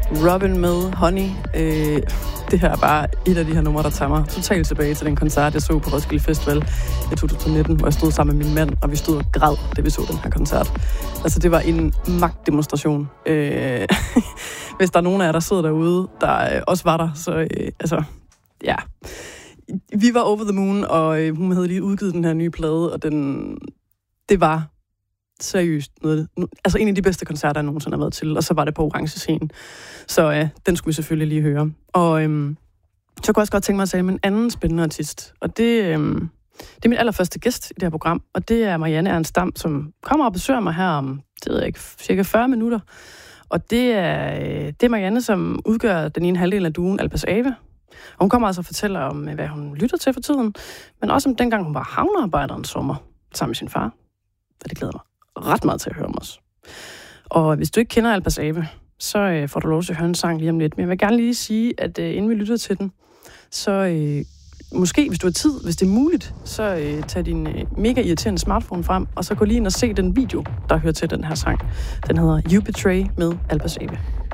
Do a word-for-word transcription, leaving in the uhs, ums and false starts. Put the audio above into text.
Robin med Honey. Øh, det her er bare et af de her numre, der tager mig totalt tilbage til den koncert, jeg så på Roskilde Festival i to tusind nitten, hvor jeg stod sammen med min mand, og vi stod og græd, da vi så den her koncert. Altså, det var en magtdemonstration. Øh, hvis der er nogen af jer, der sidder derude, der øh, også var der, så øh, altså, ja. Vi var over the moon, og øh, hun havde lige udgivet den her nye plade, og den, det var seriøst noget, altså en af de bedste koncerter, jeg nogensinde har været til, og så var det på Orange Scene. Så øh, den skulle vi selvfølgelig lige høre. Og øh, så kunne jeg også godt tænke mig at tale med en anden spændende artist, og det, øh, det er min allerførste gæst i det her program, og det er Marianne Ernst Dam, som kommer og besøger mig her om, det ved jeg ikke, cirka fyrre minutter. Og det er, øh, det er Marianne, som udgør den ene halvdel af duoen Alpas Ave. Og hun kommer altså og fortæller om, hvad hun lytter til for tiden, men også om dengang hun var havnearbejder en sommer sammen med sin far. Så det glæder mig ret meget til at høre om os. Og hvis du ikke kender Alpas Ave, så øh, får du lov til at høre en sang lige om lidt. Men jeg vil gerne lige sige, at øh, inden vi lytter til den, så øh, måske, hvis du har tid, hvis det er muligt, så øh, tag din øh, mega irriterende smartphone frem, og så gå lige ind og se den video, der hører til den her sang. Den hedder You Betray med Alpas Ave.